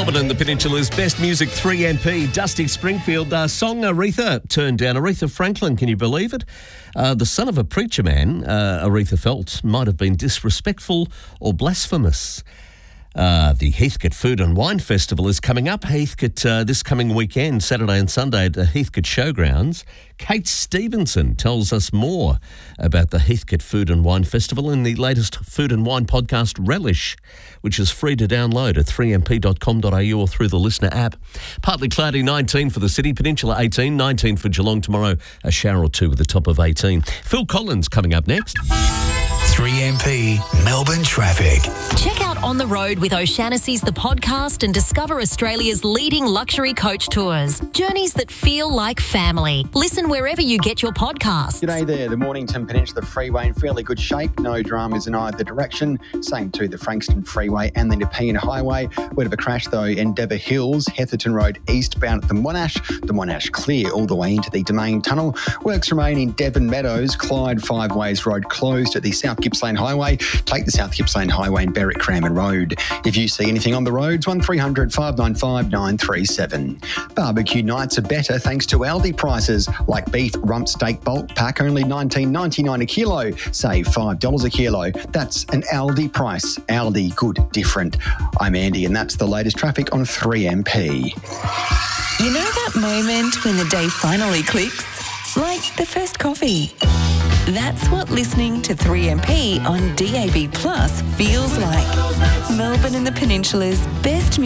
Melbourne and the Peninsula's best music 3MP, Dusty Springfield. Song Aretha turned down. Aretha Franklin, can you believe it? The son of a preacher man, Aretha felt, might have been disrespectful or blasphemous. The Heathcote Food and Wine Festival is coming up. Heathcote this coming weekend, Saturday and Sunday at the Heathcote Showgrounds. Kate Stevenson tells us more about the Heathcote Food and Wine Festival in the latest food and wine podcast, Relish, which is free to download at 3mp.com.au or through the Listener app. Partly cloudy, 19 for the city, Peninsula 18, 19 for Geelong tomorrow, a shower or two with a top of 18. Phil Collins coming up next. 3MP Melbourne traffic. Check out On the Road with O'Shaughnessy's The Podcast and discover Australia's leading luxury coach tours. Journeys that feel like family. Listen wherever you get your podcasts. G'day there. The Mornington Peninsula Freeway in fairly good shape. No dramas in either direction. Same to the Frankston Freeway and the Nepean Highway. Bit of a crash though, Endeavour Hills, Hetherton Road eastbound at the Monash. The Monash clear all the way into the Domain Tunnel. Works remain in Devon Meadows. Clyde Five Ways Road closed at the South Gippsland Highway. Take the South Gippsland Highway and Berwick Cranbourne Road. If you see anything on the roads, 1300 595 937. Barbecue nights are better thanks to Aldi prices, like beef rump steak bulk pack only $19.99 a kilo. Save $5 a kilo. That's an Aldi price. Aldi, good, different. I'm Andy and that's the latest traffic on 3MP. You know that moment when the day finally clicks? Like the first coffee. That's what listening to 3MP on DAB Plus feels like. Melbourne and the Peninsula's best